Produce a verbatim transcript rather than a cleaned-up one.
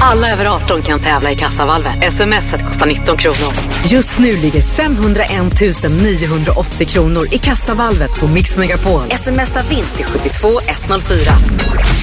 Alla över arton kan tävla i Kassavalvet. Sms:et kostar nitton kronor. Just nu ligger femhundraen tusen niohundraåttio kronor i Kassavalvet på Mix Megapol. Smsa vint till sju två ett noll fyra.